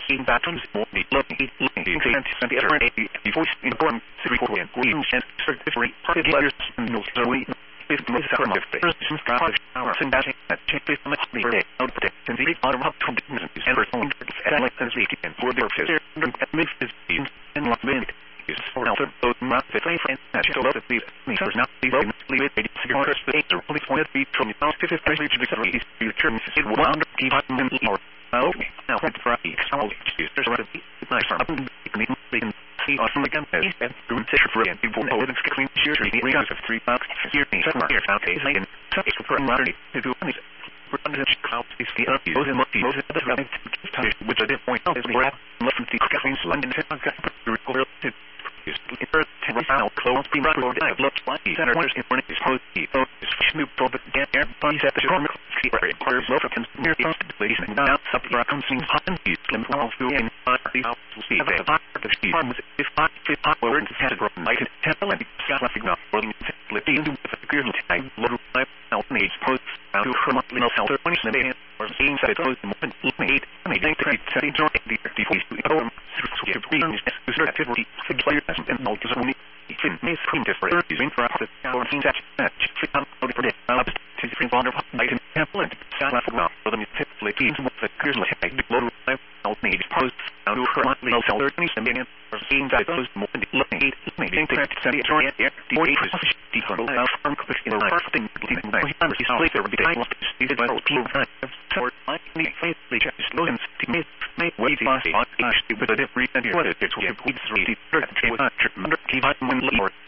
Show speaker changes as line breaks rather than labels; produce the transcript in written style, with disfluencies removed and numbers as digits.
in batons more the looking and the other voice in form 3 and green and certificate party letters and no story. If the most of persons got our sympathetic that check this much the day out of and the bottom up from the business and personal and and for their physical and makes this and what minute is for also those not the same friends that show up at these meters not the road leave it secure space or police point be from the 50th century to the future it will under keep up and or okay now for the how is there's a nice from they can see awesome again and doing for and people know it's clean sheer regards of $3 here here south case and so it's for modern to do anything is the those in which I did point out is the rap listen to Kathleen's London to record to close being right or I looked like the center is in his post Snoop Dogg air bunnies at the corner secret quarters Africans near constantly and now supper comes in hot and he's slim all through in the house to see the farms if hot were in the category like tell and traffic not for the flitty into the girl type little life out needs post out to from little shelter when it's in or seeing that it was the moment made and I think that setting to the voice to to being activity players and all the only fin may seem different is in for our things that fit on the for the to different wonder item template salad for the typically teams with the girl like the low life out needs post out to her little shelter and being or seeing that it was more looking maybe correct setting to the voice the control from in the first thing he's later be able to see the team or like the faithfully slogans to make way the stupid at every and what it is we read under keep on or